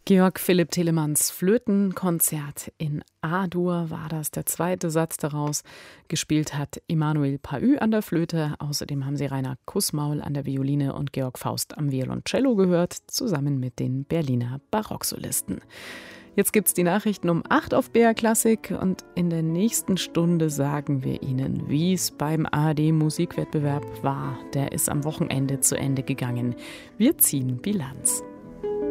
Georg Philipp Telemanns Flötenkonzert in A-Dur war das, der zweite Satz daraus. Gespielt hat Emanuel Paü an der Flöte. Außerdem haben Sie Rainer Kussmaul an der Violine und Georg Faust am Violoncello gehört, zusammen mit den Berliner Barocksolisten. Jetzt gibt's die Nachrichten um 8 auf BR Klassik und in der nächsten Stunde sagen wir Ihnen, wie es beim ARD-Musikwettbewerb war. Der ist am Wochenende zu Ende gegangen. Wir ziehen Bilanz.